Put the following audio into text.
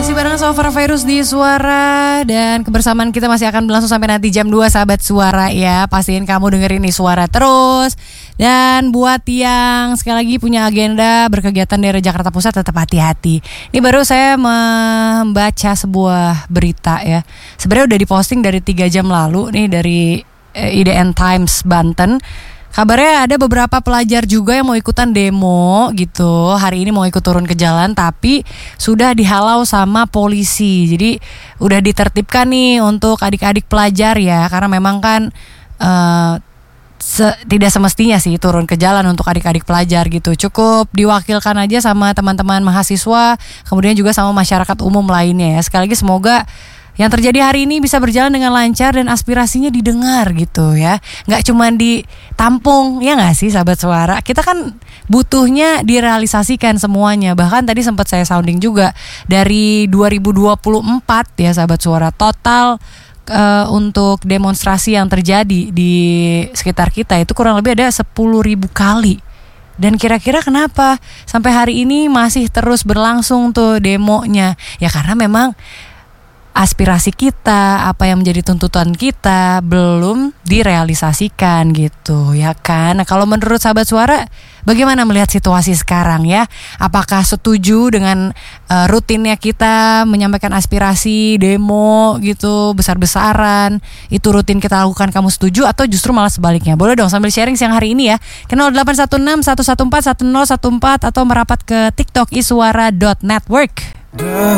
Masih bareng Sofar Virus di Suara. Dan kebersamaan kita masih akan berlangsung sampai nanti jam 2 sahabat Suara ya. Pastiin kamu dengerin nih Suara terus. Dan buat yang sekali lagi punya agenda berkegiatan dari Jakarta Pusat, tetap hati-hati. Ini baru saya membaca sebuah berita ya. Sebenarnya udah diposting dari 3 jam lalu nih dari IDN Times Banten. Kabarnya ada beberapa pelajar juga yang mau ikutan demo gitu. Hari ini mau ikut turun ke jalan tapi sudah dihalau sama polisi. Jadi udah ditertibkan nih untuk adik-adik pelajar ya. Karena memang kan tidak semestinya sih turun ke jalan untuk adik-adik pelajar gitu. Cukup diwakilkan aja sama teman-teman mahasiswa, kemudian juga sama masyarakat umum lainnya ya. Sekali lagi semoga yang terjadi hari ini bisa berjalan dengan lancar dan aspirasinya didengar gitu ya. Gak cuma ditampung, ya gak sih sahabat Suara? Kita kan butuhnya direalisasikan semuanya. Bahkan tadi sempat saya sounding juga dari 2024 ya sahabat Suara. Total untuk demonstrasi yang terjadi di sekitar kita itu kurang lebih ada 10.000 kali. Dan kira-kira kenapa sampai hari ini masih terus berlangsung tuh demonya? Ya karena memang aspirasi kita, apa yang menjadi tuntutan kita belum direalisasikan gitu ya kan. Nah kalau menurut sahabat Suara, bagaimana melihat situasi sekarang ya? Apakah setuju dengan rutinnya kita menyampaikan aspirasi, demo gitu besar-besaran? Itu rutin kita lakukan, kamu setuju atau justru malah sebaliknya? Boleh dong sambil sharing siang hari ini ya. Ke 0816 114 1014 atau merapat ke TikTok isuara.network.